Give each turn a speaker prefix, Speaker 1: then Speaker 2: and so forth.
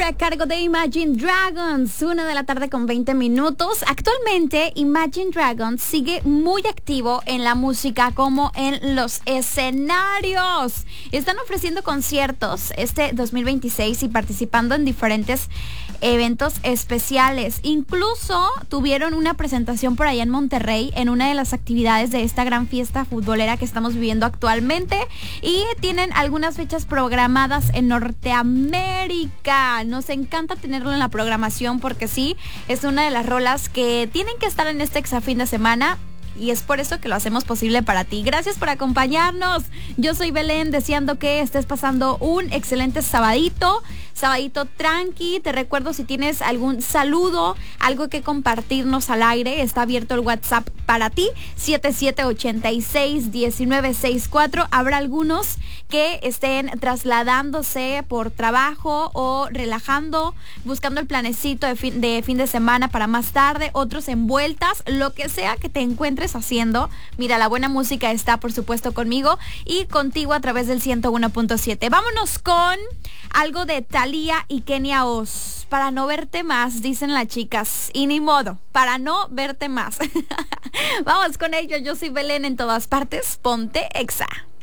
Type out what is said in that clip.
Speaker 1: a cargo de Imagine Dragons, 1:20 p.m. Actualmente Imagine Dragons sigue muy activo en la música como en los escenarios. Están ofreciendo conciertos este 2026 y participando en diferentes eventos especiales. Incluso tuvieron una presentación por allá en Monterrey en una de las actividades de esta gran fiesta futbolera que estamos viviendo actualmente, y tienen algunas fechas programadas en Norteamérica. Nos encanta tenerlo en la programación porque sí, es una de las rolas que tienen que estar en este fin de semana. Y es por eso que lo hacemos posible para ti. Gracias por acompañarnos. Yo soy Belén, deseando que estés pasando un excelente sabadito tranqui. Te recuerdo, si tienes algún saludo, algo que compartirnos al aire, está abierto el WhatsApp para ti, 7786-1964. Habrá algunos que estén trasladándose por trabajo o relajando, buscando el planecito de fin de semana para más tarde, otros envueltas, lo que sea que te encuentres haciendo. Mira, la buena música está, por supuesto, conmigo y contigo a través del 101.7. Vámonos con algo de Thalía y Kenia Oz. Para no verte más, dicen las chicas. Y ni modo, para no verte más. Vamos con ello. Yo soy Belén, en todas partes. Ponte Exa.